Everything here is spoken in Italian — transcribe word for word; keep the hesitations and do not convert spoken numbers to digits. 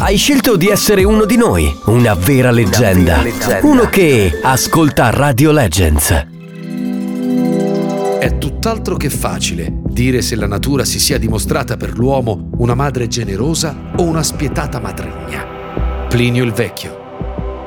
Hai scelto di essere uno di noi, una vera leggenda, Una vera leggenda. uno che ascolta Radio Legends. È tutt'altro che facile dire se la natura si sia dimostrata per l'uomo una madre generosa o una spietata matrigna. Plinio il Vecchio.